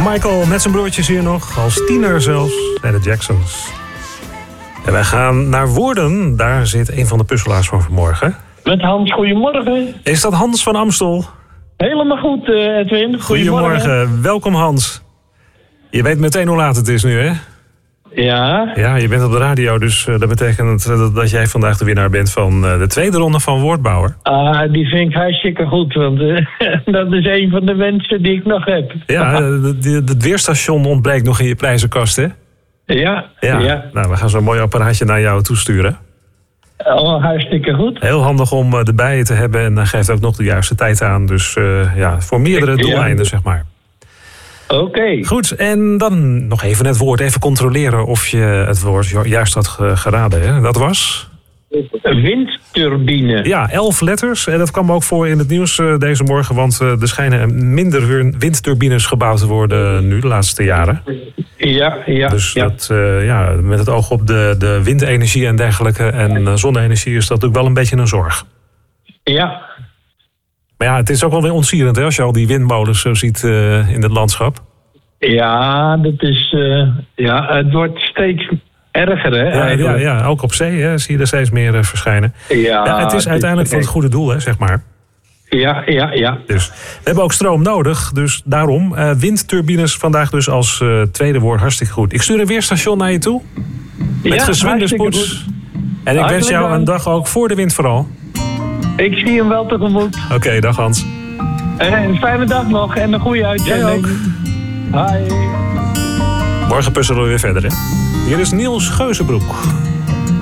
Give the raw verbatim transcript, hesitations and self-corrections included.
Michael met zijn broertjes hier nog, als tiener zelfs, bij de Jacksons. En wij gaan naar Woerden, daar zit een van de puzzelaars van vanmorgen. Met Hans, goedemorgen. Is dat Hans van Amstel? Helemaal goed, uh, Edwin. Goedemorgen. Goedemorgen, welkom Hans. Je weet meteen hoe laat het is nu, hè? Ja. Ja, je bent op de radio, dus uh, dat betekent dat, dat jij vandaag de winnaar bent van uh, de tweede ronde van Woordbouwer. Ah, die vind ik hartstikke goed, want uh, dat is een van de wensen die ik nog heb. Ja, het weerstation ontbreekt nog in je prijzenkast, hè? Ja, ja. ja. Nou, we gaan zo'n mooi apparaatje naar jou toesturen. Oh, hartstikke goed. Heel handig om uh, erbij te hebben en dan geeft ook nog de juiste tijd aan. Dus uh, ja, voor meerdere doeleinden, ja. zeg maar. Oké. Okay. Goed, en dan nog even het woord. Even controleren of je het woord juist had geraden. Hè? Dat was? Windturbine. Ja, elf letters. En dat kwam ook voor in het nieuws uh, deze morgen. Want uh, er schijnen minder windturbines gebouwd te worden nu de laatste jaren. Ja, ja. Dus ja. Dat, uh, ja, met het oog op de, de windenergie en dergelijke. En uh, zonne-energie is dat natuurlijk wel een beetje een zorg. Ja. Maar ja, het is ook wel weer ontzierend hè, als je al die windmolens zo ziet uh, in het landschap. Ja, dat is, uh, ja, het wordt steeds erger, hè? Ja, ja, ja, ook op zee hè, zie je er steeds meer uh, verschijnen. Ja, ja, het is uiteindelijk voor het goede doel, hè, zeg maar. Ja, ja, ja. Dus we hebben ook stroom nodig, dus daarom uh, windturbines vandaag dus als uh, tweede woord hartstikke goed. Ik stuur een weerstation naar je toe, met ja, gezwinde spoed. En ik wens jou een dag ook voor de wind vooral. Ik zie hem wel tegemoet. Oké, okay, dag Hans. En een fijne dag nog en een goede uitzending. Jij ook. Hi. Morgen puzzelen we weer verder, hè. Hier is Niels Geuzenbroek.